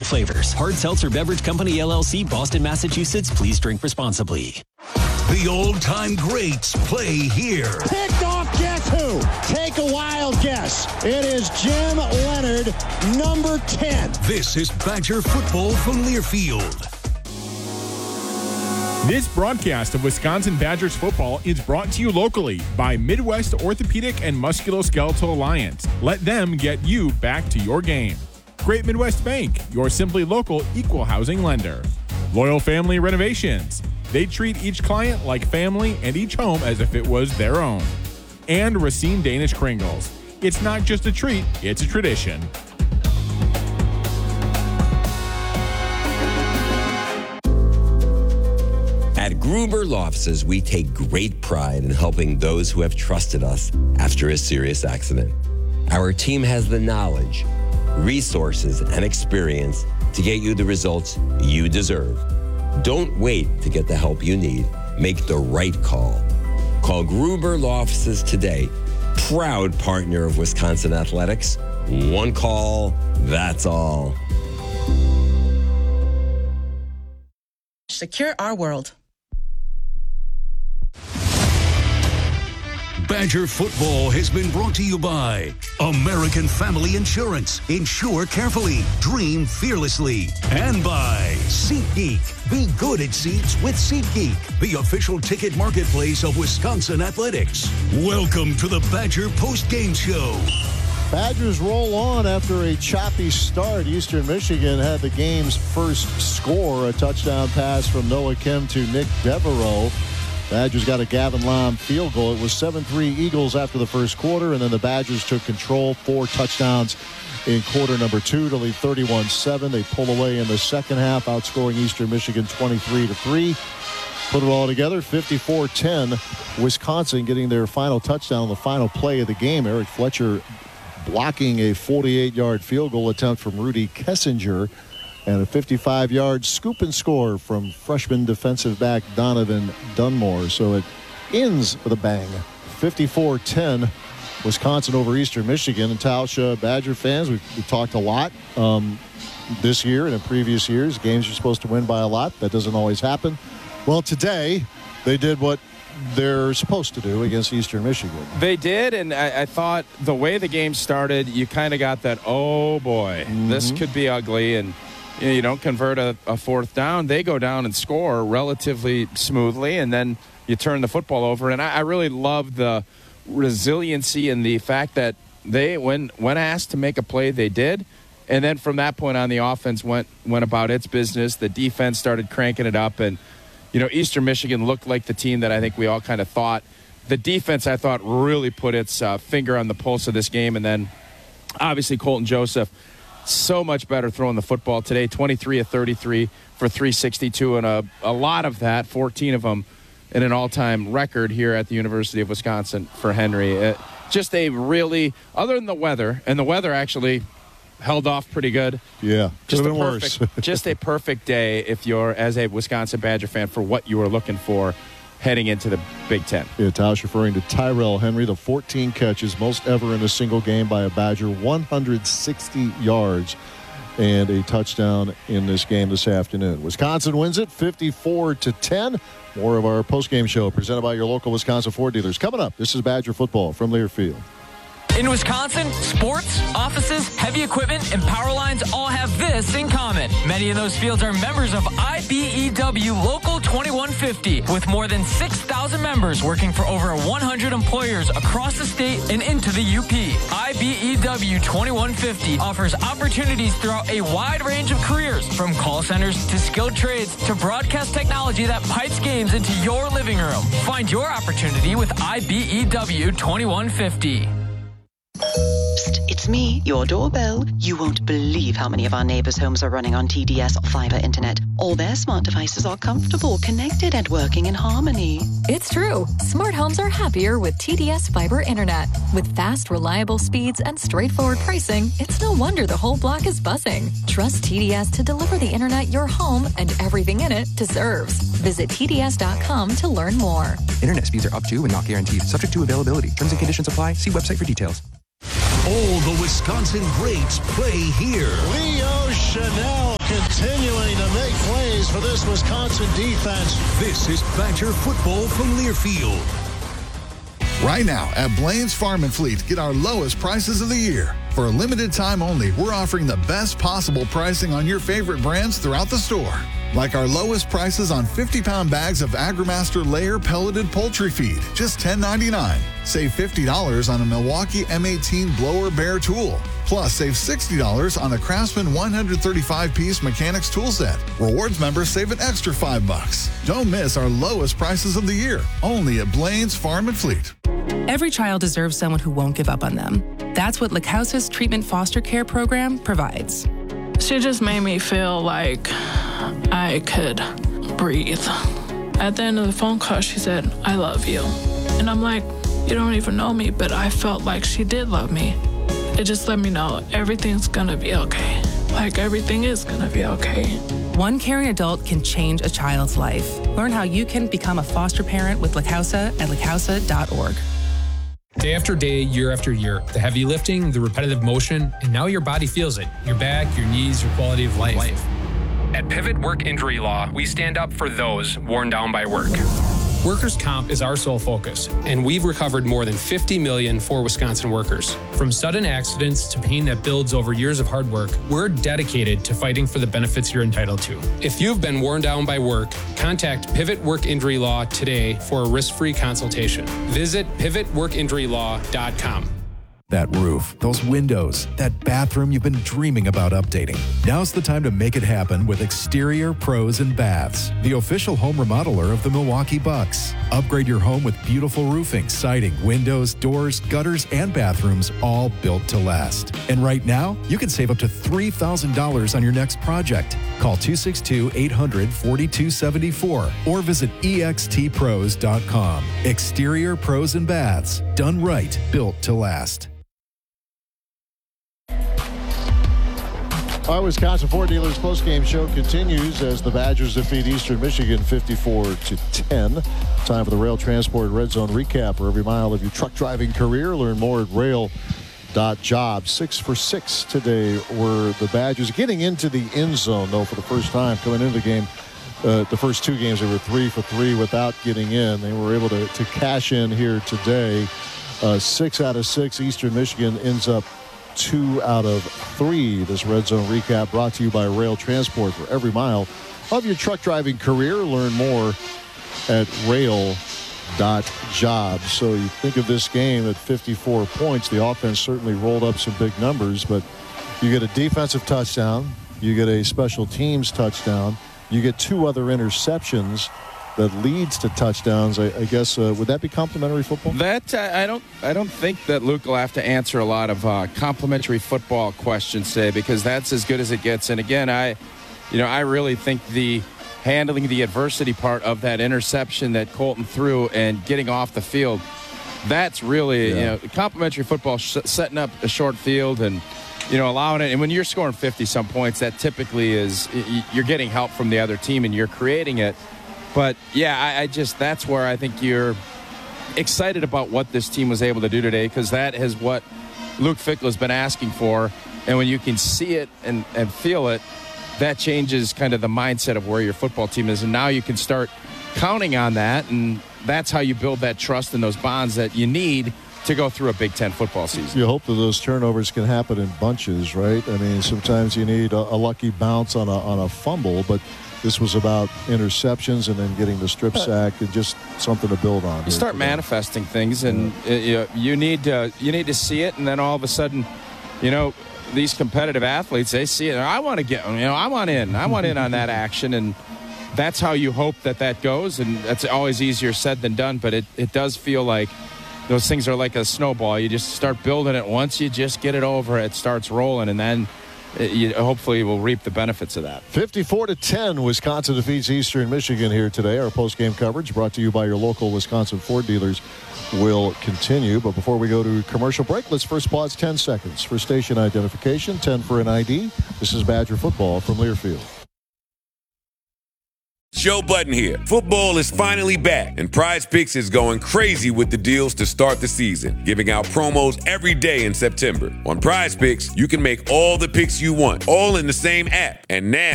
flavors. Hard Seltzer Beverage Company, LLC, Boston, Massachusetts. Please drink responsibly. The old-time greats play here. Picked off, guess who? Take a wild guess. It is Jim Leonard, number 10. This is Badger football from Learfield. This broadcast of Wisconsin Badgers football is brought to you locally by Midwest Orthopedic and Musculoskeletal Alliance. Let them get you back to your game. Great Midwest Bank, your simply local equal housing lender. Loyal Family Renovations. They treat each client like family and each home as if it was their own. And Racine Danish Kringles. It's not just a treat, it's a tradition. At Gruber Law Offices, we take great pride in helping those who have trusted us after a serious accident. Our team has the knowledge, resources, and experience to get you the results you deserve. Don't wait to get the help you need. Make the right call. Call Gruber Law Offices today. Proud partner of Wisconsin Athletics. One call, that's all. Secure our world. Badger football has been brought to you by American Family Insurance. Insure carefully, dream fearlessly. And by SeatGeek. Be good at seats with SeatGeek, the official ticket marketplace of Wisconsin Athletics. Welcome to the Badger Post-Game Show. Badgers roll on after a choppy start. Eastern Michigan had the game's first score, a touchdown pass from Noah Kim to Nick Devereaux. Badgers got a Gavin Lom field goal. It was 7-3 Eagles after the first quarter, and then the Badgers took control, 4 touchdowns in quarter number 2 to lead 31-7. They pull away in the second half, outscoring Eastern Michigan 23-3. Put it all together, 54-10. Wisconsin getting their final touchdown on the final play of the game. Eric Fletcher blocking a 48-yard field goal attempt from Rudy Kessinger, and a 55-yard scoop and score from freshman defensive back Donovan Dunmore. So it ends with a bang. 54-10, Wisconsin over Eastern Michigan. And Tauscha, Badger fans, we've talked a lot this year and in previous years. Games are supposed to win by a lot. That doesn't always happen. Well, today they did what they're supposed to do against Eastern Michigan. They did, and I thought the way the game started, you kind of got that, oh boy, this could be ugly, and you don't convert a fourth down. They go down and score relatively smoothly, and then you turn the football over. And I really love the resiliency and the fact that they, when asked to make a play, they did. And then from that point on, the offense went about its business. The defense started cranking it up, and Eastern Michigan looked like the team that I think we all kind of thought. The defense, I thought, really put its finger on the pulse of this game. And then, obviously, Colton Joseph, so much better throwing the football today, 23 of 33 for 362, and a lot of that, 14 of them, in an all-time record here at the University of Wisconsin for Henry. Just a really, other than the weather, and the weather actually held off pretty good. Yeah, just could have been worse. Just a perfect day if you're, as a Wisconsin Badger fan, for what you were looking for heading into the Big Ten. Yeah, Tausch referring to Tyrell Henry, the 14 catches, most ever in a single game by a Badger, 160 yards, and a touchdown in this game this afternoon. Wisconsin wins it 54-10. More of our post-game show presented by your local Wisconsin Ford dealers. Coming up, this is Badger football from Learfield. In Wisconsin, sports, offices, heavy equipment, and power lines all have this in common. Many of those fields are members of IBEW Local 2150, with more than 6,000 members working for over 100 employers across the state and into the UP. IBEW 2150 offers opportunities throughout a wide range of careers, from call centers to skilled trades to broadcast technology that pipes games into your living room. Find your opportunity with IBEW 2150. Psst, it's me, your doorbell. You won't believe how many of our neighbors' homes are running on TDS fiber internet. All their smart devices are comfortable, connected, and working in harmony. It's true. Smart homes are happier with TDS fiber internet. With fast, reliable speeds and straightforward pricing, it's no wonder the whole block is buzzing. Trust TDS to deliver the internet your home and everything in it deserves. Visit TDS.com to learn more. Internet speeds are up to and not guaranteed. Subject to availability. Terms and conditions apply. See website for details. All the Wisconsin greats play here. Leo Chanel this Wisconsin defense. This is Badger football from Learfield. Right now at Blaine's Farm and Fleet, get our lowest prices of the year. For a limited time only, we're offering the best possible pricing on your favorite brands throughout the store. Like our lowest prices on 50-pound bags of AgriMaster layer pelleted poultry feed, just $10.99. Save $50 on a Milwaukee M18 blower bear tool. Plus, save $60 on a Craftsman 135-piece mechanics tool set. Rewards members save an extra $5. Don't miss our lowest prices of the year, only at Blaine's Farm and Fleet. Every child deserves someone who won't give up on them. That's what Lacausa's treatment foster care program provides. She just made me feel like I could breathe. At the end of the phone call, she said, "I love you." And I'm like, you don't even know me, but I felt like she did love me. It just let me know everything's gonna be okay. Like, everything is gonna be okay. One caring adult can change a child's life. Learn how you can become a foster parent with Lacausa at lacausa.org. Day after day, year after year, the heavy lifting, the repetitive motion, and now your body feels it. Your back, your knees, your quality of life. At Pivot Work Injury Law, we stand up for those worn down by work. Workers' comp is our sole focus, and we've recovered more than $50 million for Wisconsin workers. From sudden accidents to pain that builds over years of hard work, we're dedicated to fighting for the benefits you're entitled to. If you've been worn down by work, contact Pivot Work Injury Law today for a risk-free consultation. Visit pivotworkinjurylaw.com. That roof, those windows, that bathroom you've been dreaming about updating. Now's the time to make it happen with Exterior Pros and Baths, the official home remodeler of the Milwaukee Bucks. Upgrade your home with beautiful roofing, siding, windows, doors, gutters, and bathrooms, all built to last. And right now, you can save up to $3,000 on your next project. Call 262-800-4274 or visit extpros.com. Exterior Pros and Baths, done right, built to last. Our Wisconsin Ford Dealers postgame show continues as the Badgers defeat Eastern Michigan 54-10. Time for the Rail Transport Red Zone recap. For every mile of your truck driving career, learn more at rail.jobs. 6 for 6 today were the Badgers. Getting into the end zone, though, for the first time coming into the game. The first two games, they were 3 for 3 without getting in. They were able to cash in here today. 6 out of 6. Eastern Michigan ends up 2 out of 3. This Red Zone recap brought to you by Rail Transport. For every mile of your truck driving career, learn more at rail.jobs. So you think of this game at 54 points. The offense certainly rolled up some big numbers, but you get a defensive touchdown, you get a special teams touchdown, you get 2 other interceptions that leads to touchdowns. I guess would that be complimentary football? That I don't think that Luke will have to answer a lot of complimentary football questions today, because that's as good as it gets. And again, I really think the handling the adversity part of that interception that Colton threw and getting off the field, that's really complimentary football, setting up a short field and allowing it. And when you're scoring 50-some points, that typically is you're getting help from the other team and you're creating it. But, yeah, that's where I think you're excited about what this team was able to do today, because that is what Luke Fickell has been asking for. And when you can see it and feel it, that changes kind of the mindset of where your football team is. And now you can start counting on that, and that's how you build that trust and those bonds that you need to go through a Big Ten football season. You hope that those turnovers can happen in bunches, right? I mean, sometimes you need a lucky bounce on a fumble, but this was about interceptions and then getting the strip sack and just something to build on. You start manifesting things, and you need to see it, and then all of a sudden, these competitive athletes, they see it. I want to get, I want in on that action, and that's how you hope that goes. And that's always easier said than done, but it does feel like those things are like a snowball. You just start building it. Once you just get it over, it starts rolling, and then hopefully we'll reap the benefits of that. 54-10, Wisconsin defeats Eastern Michigan here today. Our post-game coverage brought to you by your local Wisconsin Ford dealers will continue. But before we go to commercial break, let's first pause 10 seconds for station identification, 10 for an ID. This is Badger football from Learfield. Joe Button here. Football is finally back, and Prize Picks is going crazy with the deals to start the season, giving out promos every day in September. On Prize Picks, you can make all the picks you want, all in the same app. And now